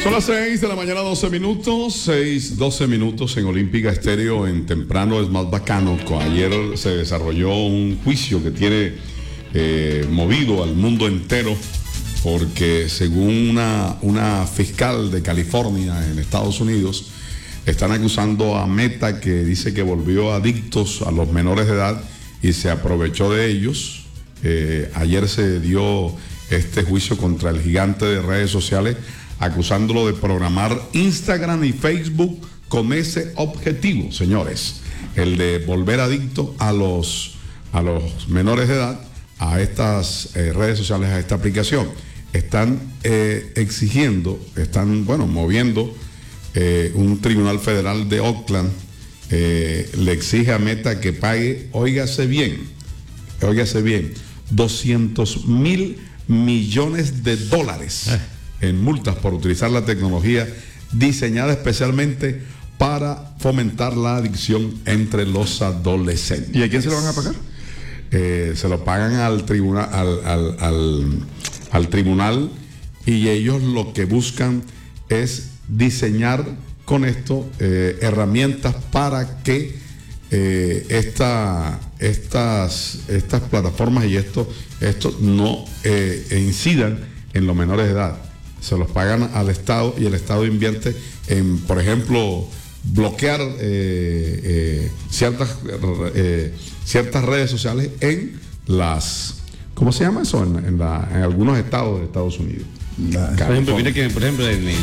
Son las 6 de la mañana, 12 minutos, 12 minutos en Olímpica Estéreo, en Temprano es más bacano. Ayer se desarrolló un juicio que tiene movido al mundo entero, porque según una fiscal de California en Estados Unidos, están acusando a Meta, que dice que volvió adictos a los menores de edad y se aprovechó de ellos. Ayer se dio este juicio contra el gigante de redes sociales, acusándolo de programar Instagram y Facebook con ese objetivo, señores, el de volver adicto a los menores de edad a estas redes sociales, a esta aplicación. Están moviendo un tribunal federal de Oakland, le exige a Meta que pague, óigase bien, 200,000 millones de dólares en multas por utilizar la tecnología diseñada especialmente para fomentar la adicción entre los adolescentes. ¿Y a quién se lo van a pagar? Se lo pagan al tribunal, al tribunal, y ellos lo que buscan es diseñar con esto herramientas para que estas plataformas y esto no incidan en los menores de edad. Se los pagan al Estado y el Estado invierte en, por ejemplo, bloquear ciertas redes sociales en las, ¿cómo se llama eso? En algunos estados de Estados Unidos. Por ejemplo, mire que, por ejemplo,